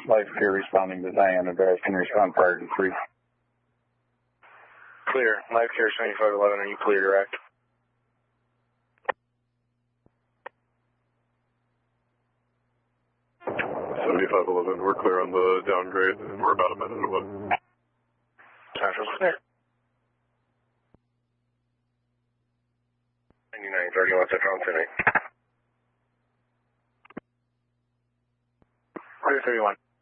Life Care responding to Diane Advance. Can respond prior to 3. Clear. Life Care 7511, are you clear direct? We're clear on the downgrade, and we're about a minute away. Central's clear. 9931 Central on 10-8. Clear 31.